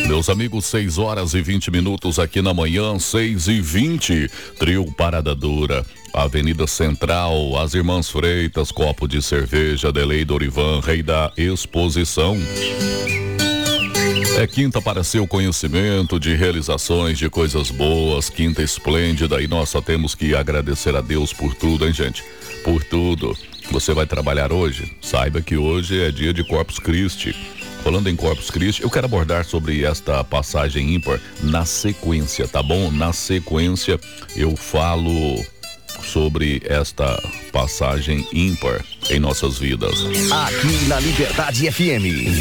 Meus amigos, 6h20 aqui na manhã, 6h20. Trio Parada Dura, Avenida Central, as Irmãs Freitas, copo de cerveja, Delei Dorivan, rei da exposição. É quinta para seu conhecimento de realizações, de coisas boas, quinta esplêndida, e nós só temos que agradecer a Deus por tudo, hein, gente? Por tudo. Você vai trabalhar hoje? Saiba que hoje é dia de Corpus Christi. Falando em Corpus Christi, eu quero abordar sobre esta passagem ímpar na sequência, tá bom? Na sequência eu falo sobre esta passagem ímpar em nossas vidas. Aqui na Liberdade FM.